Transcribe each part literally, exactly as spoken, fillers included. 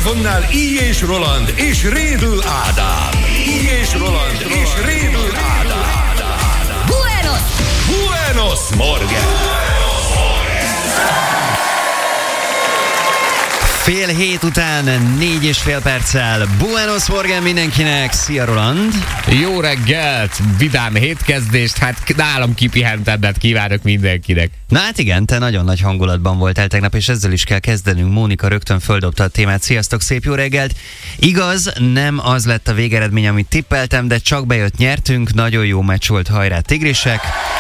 mikrofonnál I. és Roland és Rédl Ádám. I. és Roland és Rédl Ádám. Buenos! Buenos Morgen! Fél hét után négy és fél perccel. Buenos Morgen mindenkinek. Szia Roland! Jó reggelt! Vidám hétkezdést, hát nálam kipihentebbet kívánok mindenkinek. Na hát igen, te nagyon nagy hangulatban voltál tegnap, és ezzel is kell kezdenünk. Mónika rögtön földobta a témát. Sziasztok, szép jó reggelt! Igaz, nem az lett a végeredmény, amit tippeltem, de csak bejött, nyertünk. Nagyon jó meccs volt, hajrá Tigrisek!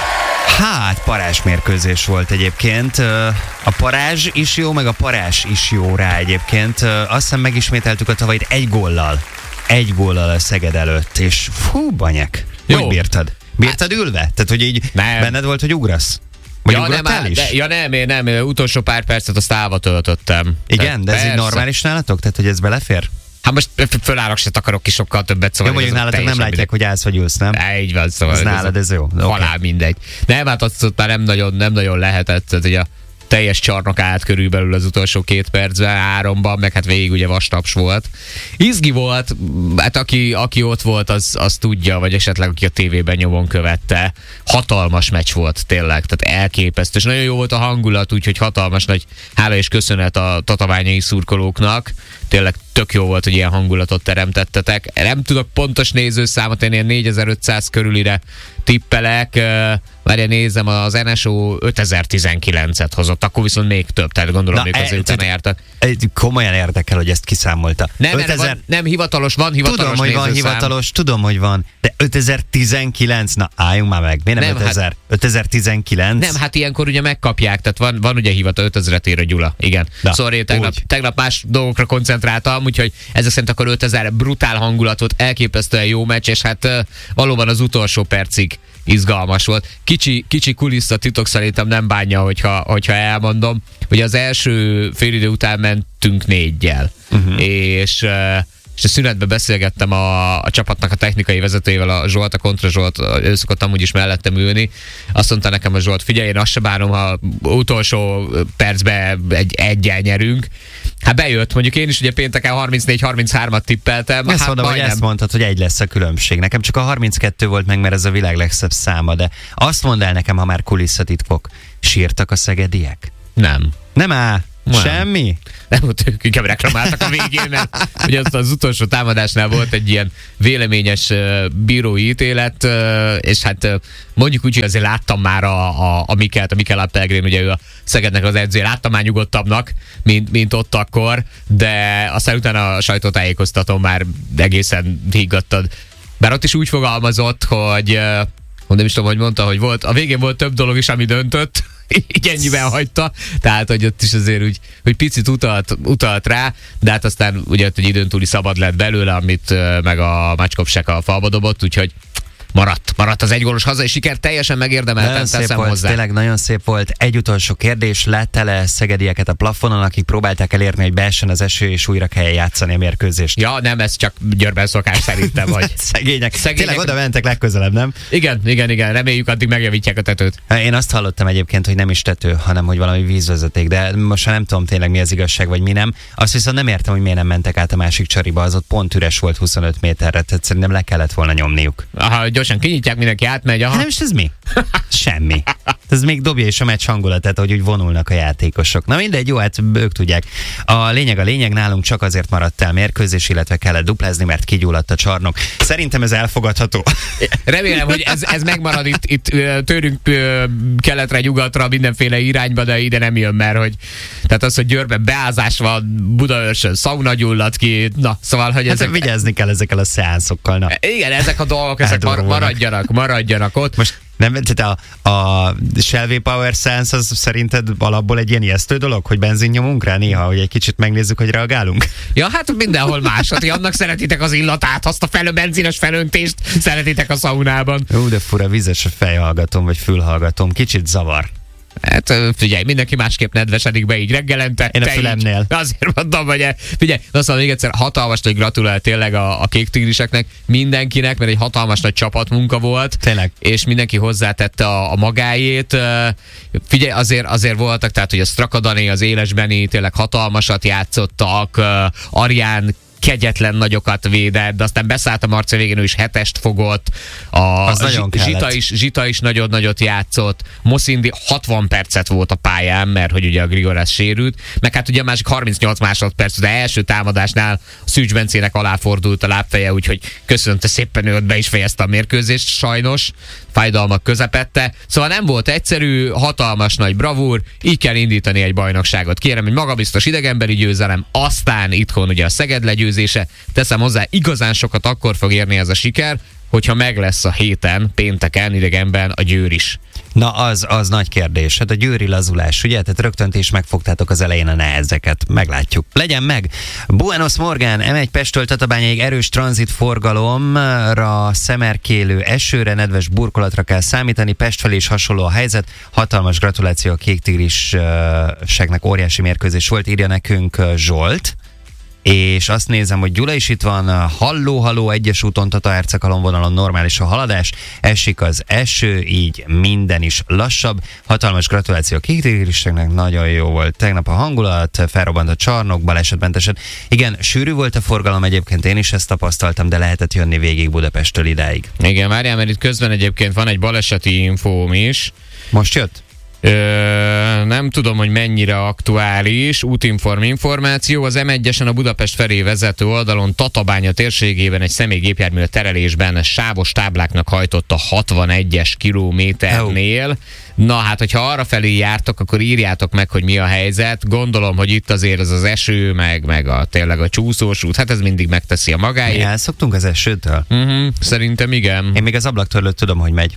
Hát, parázsmérkőzés volt egyébként. A parázs is jó, meg a parás is jó rá egyébként. Azt hiszem megismételtük a tavalyit egy góllal. Egy góllal a Szeged előtt, és fú, banyek. Jó. Hogy bírtad? Bírtad ülve? Tehát, hogy így nem. Benned volt, hogy ugrasz? Vagy ja, nem, is? De, ja nem, én nem, utolsó pár percet azt állva töltöttem. Igen, de ez így normális nálatok? Tehát, hogy ez belefér? Hát most fölállok, se akarok ki sokkal többet, szóval... Jó, mondjuk nálatok nem látják, hogy állsz vagy ülsz, nem? É, így van, szóval... Ez nálad, ez jó. Halál okay. mindegy. Nem, hát azt ott már nem nagyon, nem nagyon lehetett, tehát ugye a teljes csarnok állt körülbelül az utolsó két percben, háromban, meg hát végig ugye vastaps volt. Izgi volt, hát aki, aki ott volt, az, az tudja, vagy esetleg aki a tévében nyomon követte. Hatalmas meccs volt tényleg, tehát elképesztő. És nagyon jó volt a hangulat, úgyhogy hatalmas nagy hála és köszönet a tatabányai szurkolóknak. Tényleg tök jó volt, hogy ilyen hangulatot teremtettetek. Nem tudok pontos nézőszámot, én ilyen négyezer-ötszáz körülire tippelek. Várja, nézem, az en es o ötezer-tizenkilencet hozott, akkor viszont még több, tehát gondolom, Na, még azért e, utána jártak. Komolyan érdekel, hogy ezt kiszámolta. Nem, ötezer... van, nem hivatalos, van hivatalos Tudom, hogy van nézőszám. hivatalos, tudom, hogy van, de ötezer-tizenkilenc, na álljunk már meg. Miért nem, nem ötezer? Hát, ötezer-tizenkilenc? Nem, hát ilyenkor ugye megkapják, tehát van, van ugye hivatal ötezret ér a Gyula, igen. Na, szóval én tegnap, tegnap más dolgokra koncentráltam, úgyhogy ezek szerint akkor ötezer brutál hangulatot, elképesztően jó meccs, és hát uh, valóban az utolsó percig izgalmas volt. Kicsi, kicsi kulissza titok szerintem nem bánja, hogyha, hogyha elmondom, hogy az első félidő után mentünk négyel. Uh-huh. És, és a szünetben beszélgettem a, a csapatnak a technikai vezetőjével, a Zsolt, a Kontra Zsolt, ő szokott amúgy is mellettem ülni. Azt mondta nekem a Zsolt, figyelj, én azt se bánom, ha utolsó percben egy egyel nyerünk. Hát bejött, mondjuk én is ugye pénteken harmincnégy harminchárom tippeltem. Ezt hát mondom, hogy ezt mondtad, hogy egy lesz a különbség. Nekem csak a harminckettő volt meg, mert ez a világ legszebb száma, de azt mondd el nekem, ha már kulisszatitkok, sírtak a szegediek? Nem. Nem áll? Nem. Semmi? Nem, ott ők inkább reklamáltak a végén, mert ugye az, az utolsó támadásnál volt egy ilyen véleményes uh, bírói ítélet, uh, és hát uh, mondjuk úgy, hogy azért láttam már a, a, a Mikelt, a Mikel Apelgren, ugye ő a Szegednek az edzője, láttam már nyugodtabbnak, mint, mint ott akkor, de aztán utána a sajtótájékoztatón már egészen higgadtad. Bár ott is úgy fogalmazott, hogy uh, nem is tudom, hogy mondta, hogy volt, a végén volt több dolog is, ami döntött, így ennyiben hagyta, tehát hogy ott is azért úgy, hogy picit utalt, utalt rá, de hát aztán ugye hogy időn túli szabad lett belőle, amit meg a Macskopsek a falba dobott, úgyhogy maradt, maradt az egygólos hazai siker, teljesen megérdemelten teszem volt, hozzá. Tényleg nagyon szép volt. Egy utolsó kérdés, láttál-e szegedieket a plafonon, akik próbálták elérni, hogy beessen az eső, és újra kell játszani a mérkőzést? Ja, nem, ez csak Győrben szokás szerintem, hogy... Szegények. Szegények. Tényleg oda mentek legközelebb, nem? Igen, igen, igen, reméljük addig megjavítják a tetőt. Én azt hallottam egyébként, hogy nem is tető, hanem hogy valami vízvezeték, de most nem tudom tényleg mi az igazság, vagy mi nem. Azt viszont nem értem, hogy miért nem mentek át a másik csariba, az ott pont üres volt huszonöt méterre, tehát szerintem le kellett volna nyomniuk. Aha, gyorsan kinyitják, mindenki átmegy, aha. Hát most ez mi? Semmi. Ez még dobja is a meccs hangulatát, hogy úgy vonulnak a játékosok. Na mindegy, jó, hát ők tudják. A lényeg a lényeg, nálunk csak azért maradt el mérkőzés, illetve kellett duplázni, mert kigyulladt a csarnok. Szerintem ez elfogadható. Remélem, hogy ez, ez megmarad itt, itt tőlünk keletre, nyugatra, mindenféle irányba, de ide nem jön, mert hogy tehát az, hogy Győrben beázás van, Budaörsön szauna gyulladt ki, na, szóval, hogy hát ezek... vigyázni kell ezekkel a szeánszokkal, na. Igen, ezek a dolgok, ezek mar- maradjanak, maradjanak ott. Most nem, tehát a, a Shelby Power Sense az szerinted alapból egy ilyen ijesztő dolog, hogy benzin nyomunk rá néha, hogy egy kicsit megnézzük, hogy reagálunk? Ja, hát mindenhol más. Hát, annak szeretitek az illatát, azt a felő benzines felöntést szeretitek a szaunában. Ú, de fura, vizes a fejhallgatom, vagy fülhallgatom. Kicsit zavar. Hát figyelj, mindenki másképp nedvesedik be így reggelente. Én a fülemnél. Azért mondom, hogy figyelj, azt mondom még egyszer, hatalmas nagy gratulál tényleg a, a kék tigriseknek, mindenkinek, mert egy hatalmas nagy csapatmunka volt. Tényleg. És mindenki hozzátette a, a magáét. Figyelj, azért, azért voltak, tehát hogy a Strakadani, az Élesbeni tényleg hatalmasat játszottak, Arián kegyetlen nagyokat védett, de aztán beszállt a Marca végén, ő is hetest fogott. A, a Zsita is, Zsita is nagyon nagyot játszott. Moszindi hatvan percet volt a pályán, mert hogy ugye a Grigoras sérült. Meg hát ugye a másik harmincnyolc másodperc, de első támadásnál a Szűcs Bencének aláfordult a lábfeje, úgyhogy köszönte szépen, ő be is fejezte a mérkőzést, sajnos. Fájdalmak közepette. Szóval nem volt egyszerű, hatalmas nagy bravúr, így kell indítani egy bajnokságot. Kérem, egy magabiztos idegenbeli győzelem, aztán itthon ugye a Szeged legyőzése. Teszem hozzá, igazán sokat akkor fog érni ez a siker, hogyha meg lesz a héten, pénteken, idegenben a Győr is. Na az, az nagy kérdés. Hát a győri lazulás, ugye? Tehát rögtön ti is megfogtátok az elején a nehezeket. Meglátjuk. Legyen meg! Buenos Morgán, em egy Pesttől Tatabányáig erős tranzitforgalomra, szemerkélő esőre, nedves burkolatra kell számítani. Pest felé is hasonló a helyzet. Hatalmas gratuláció a kék tigriseknek, óriási mérkőzés volt, írja nekünk Zsolt. És azt nézem, hogy Gyula is itt van, halló-halló, egyes úton, Tata-Hercegalon vonalon normális a haladás, esik az eső, így minden is lassabb. Hatalmas gratuláció a kék-tigriseknek, nagyon jó volt tegnap a hangulat, felrobbant a csarnok, balesetmentesen. Igen, sűrű volt a forgalom, egyébként én is ezt tapasztaltam, de lehetett jönni végig Budapesttől idáig. Igen, várjál, mert itt közben egyébként van egy baleseti infóm is. Most jött? Ö, nem tudom, hogy mennyire aktuális. Útinform információ. Az em egyesen a Budapest felé vezető oldalon Tatabánya térségében egy személygépjármű a terelésben sávos tábláknak hajtott a hatvanegyes kilométernél. Oh. Na hát, hogyha arra felé jártok, akkor írjátok meg, hogy mi a helyzet. Gondolom, hogy itt azért az az eső, meg, meg a, tényleg a csúszós út, hát ez mindig megteszi a magáét. Mi elszoktunk az esőtől? Uh-huh, szerintem igen. Én még az ablaktörlőt tudom, hogy megy.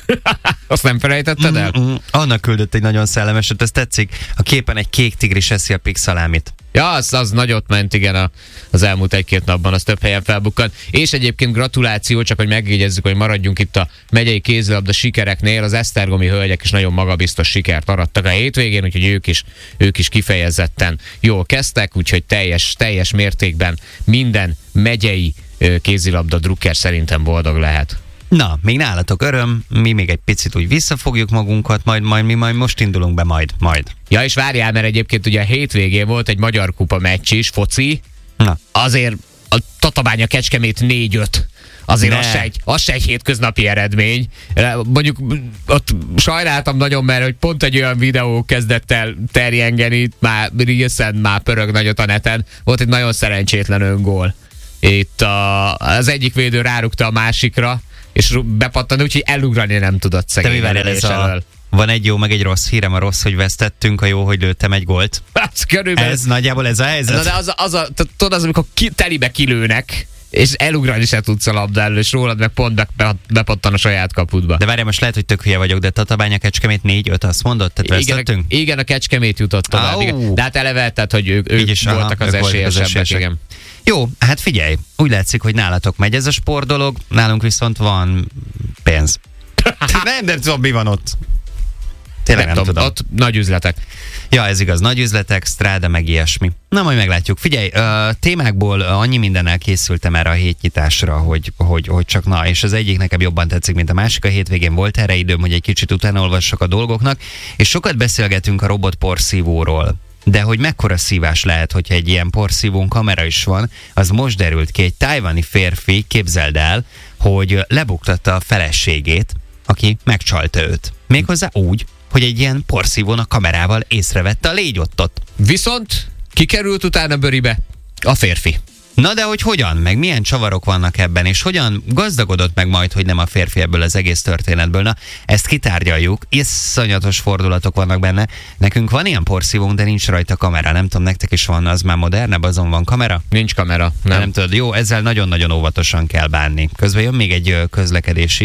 Azt nem felejtetted el? Mm-mm. Annak küldött egy nagyon szellemeset, ez tetszik. A képen egy kék tigris eszi a pixalámit. Ja, az, az nagyot ment, igen, a, az elmúlt egy-két napban, az több helyen felbukkan. És egyébként gratuláció, csak hogy megjegyezzük, hogy maradjunk itt a megyei kézilabda sikereknél. Az esztergomi hölgyek is nagyon magabiztos sikert arattak a hétvégén, úgyhogy ők is, ők is kifejezetten jól kezdtek, úgyhogy teljes, teljes mértékben minden megyei kézilabda drukker szerintem boldog lehet. Na, még nálatok öröm, mi még egy picit úgy visszafogjuk magunkat, majd, majd mi majd most indulunk be, majd, majd. Ja, és várjál, mert egyébként ugye a hétvégén volt egy Magyar Kupa meccs is, foci. Na. Azért a Tatabánya Kecskemét négy öt. Azért az se, egy, az se egy hétköznapi eredmény. Mondjuk ott sajnáltam nagyon, mert hogy pont egy olyan videó kezdett el terjengeni, már Riesen már pörög nagyot a neten. Volt egy nagyon szerencsétlen öngól. Itt a, az egyik védő rárugta a másikra, és bepattant, úgyhogy elugrani nem tudott szegény. De mivel ez a... Van egy jó, meg egy rossz hírem, a rossz, hogy vesztettünk, a jó, hogy lőttem egy gólt. Hát, körülbelül... Ez nagyjából ez a helyzet. Na, de az, az, a, tudod, az, amikor ki, telibe kilőnek, és elugrani se tudsz a labdáról, és rólad meg pont be, be, bepattan a saját kapudba. De várjál, most lehet, hogy tök hülye vagyok, de Tatabánya Kecskemét négy öt, azt mondod? Tehát igen, a, igen, a Kecskemét jutott tovább. Oh. De hát eleve, tehát, hogy ők, ők is, voltak aha, az ők esélyesebbek, igen. Jó, hát figyelj, úgy látszik, hogy nálatok megy ez a sport dolog, nálunk viszont van pénz. nem, nem tudom, mi van ott. Tényleg nem, nem tudom. Ott nagy üzletek. Ja, ez igaz, nagy üzletek, Stráda, meg ilyesmi. Na, majd meglátjuk. Figyelj, uh, témákból annyi mindennel készültem erre a hétnyitásra, hogy, hogy, hogy csak na, és az egyik nekem jobban tetszik, mint a másik. A hétvégén volt erre időm, hogy egy kicsit utána olvassak a dolgoknak, és sokat beszélgetünk a robotporszívóról. De hogy mekkora szívás lehet, hogyha egy ilyen porszívón kamera is van, az most derült ki. Egy tájvani férfi, képzeld el, hogy lebuktatta a feleségét, aki megcsalta őt. Méghozzá úgy, hogy egy ilyen porszívón a kamerával észrevette a légyottot. Viszont kikerült utána bőribe a férfi. Na de hogy hogyan, meg milyen csavarok vannak ebben, és hogyan gazdagodott meg majd, hogy nem a férfi ebből az egész történetből. Na, ezt kitárgyaljuk, iszonyatos fordulatok vannak benne. Nekünk van ilyen porszívónk, de nincs rajta kamera. Nem tudom, nektek is van, az már modernebb, azon van kamera? Nincs kamera, nem. Nem tudod, jó, ezzel nagyon-nagyon óvatosan kell bánni. Közben jön még egy közlekedési.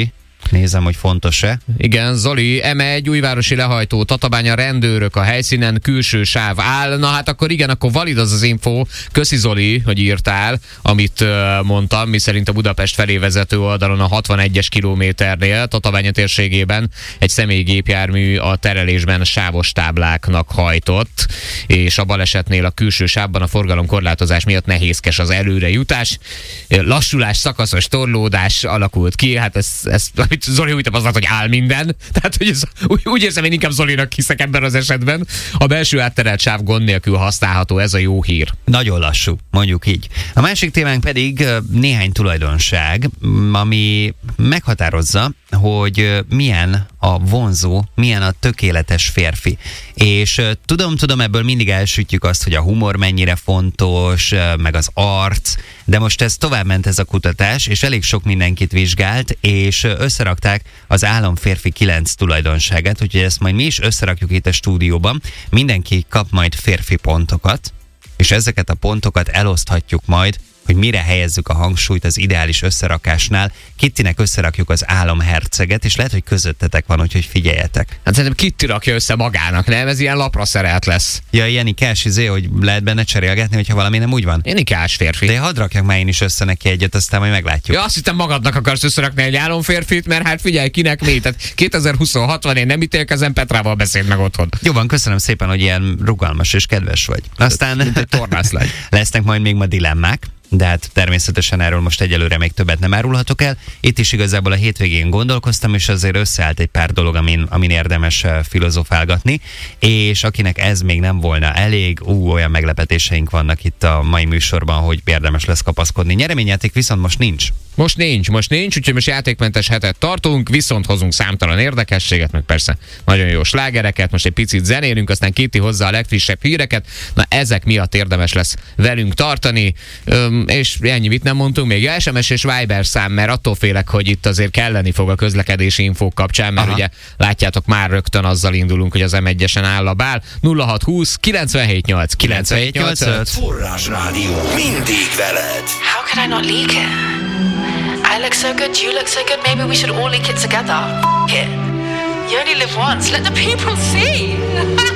Nézem, hogy fontos-e. Igen, Zoli, em egy újvárosi lehajtó, Tatabánya rendőrök a helyszínen, külső sáv áll. Na hát akkor igen, akkor valid az az info. Köszi Zoli, hogy írtál, amit uh, mondtam, miszerint a Budapest felé vezető oldalon a hatvanegyes kilométernél, Tatabánya térségében egy személygépjármű a terelésben sávos tábláknak hajtott, és a balesetnél a külső sávban a forgalomkorlátozás miatt nehézkes az előre jutás. Lassulás, szakaszos torlódás alakult ki, hát ez, ez amit Zoli úgy tapasztalt, hogy áll minden. Tehát, hogy ez, úgy, úgy érzem, én inkább Zolinak hiszek ebben az esetben. A belső átterelt sáv gond nélkül használható, ez a jó hír. Nagyon lassú, mondjuk így. A másik témánk pedig néhány tulajdonság, ami meghatározza, hogy milyen a vonzó, milyen a tökéletes férfi. És tudom, tudom, ebből mindig elsütjük azt, hogy a humor mennyire fontos, meg az arc, de most ez továbbment ez a kutatás, és elég sok mindenkit vizsgált, és összerakták az álomférfi kilenc tulajdonságát, úgyhogy ezt majd mi is összerakjuk itt a stúdióban. Mindenki kap majd férfi pontokat, és ezeket a pontokat eloszthatjuk majd, hogy mire helyezzük a hangsúlyt az ideális összerakásnál. Kittinek összerakjuk az álomherceget, és lehet, hogy közöttetek van, úgyhogy figyeljetek. Hát szerintem Kitti rakja össze magának, nem? Ez ilyen lapra szerelt lesz. Ja, ilyen ikás izé, hogy lehet benne cserélgetni, hogyha valami nem úgy van? Én ikás férfi. De hadd rakjak már én is össze neki egyet, aztán majd meglátjuk. Ja, azt hittem magadnak akarsz összerakni egy álomférfit, mert hát figyelj, kinek mi? Tehát kétezer-huszonhat van, én nem ítélkezem, Petrával beszéld meg otthon. Jó van, köszönöm szépen, hogy ilyen rugalmas és kedves vagy. Aztán mint egy tornász legy. Lesznek majd még ma dilemmák, de hát természetesen erről most egyelőre még többet nem árulhatok el. Itt is igazából a hétvégén gondolkoztam, és azért összeállt egy pár dolog, amin, amin érdemes filozofálgatni, és akinek ez még nem volna elég, ú, olyan meglepetéseink vannak itt a mai műsorban, hogy érdemes lesz kapaszkodni. Nyereményjáték viszont most nincs. Most nincs, most nincs, úgyhogy most játékmentes hetet tartunk, viszont hozunk számtalan érdekességet, meg persze nagyon jó slágereket, most egy picit zenélünk, aztán Kitty hozza a legfrissebb híreket, na ezek miatt érdemes lesz velünk tartani, Öm, és ennyi, mit nem mondtunk még, ja, es em es és Viber szám, mert attól félek, hogy itt azért kelleni fog a közlekedési infók kapcsán, mert Aha. ugye látjátok, már rögtön azzal indulunk, hogy az em egyesen áll a bál, nulla hat húsz kilencvenhét nyolc kilencvenhét nyolcvanöt. Forrás Rádió, mindig veled. How could I not leak it? I look so good, you look so good, maybe we should all leak it together. F it. You only live once, let the people see.